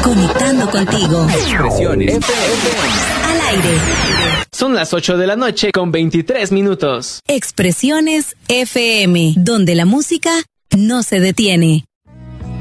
Conectando contigo. Expresiones FM. Al aire. Son las 8 de la noche con 23 minutos. Expresiones FM, donde la música no se detiene.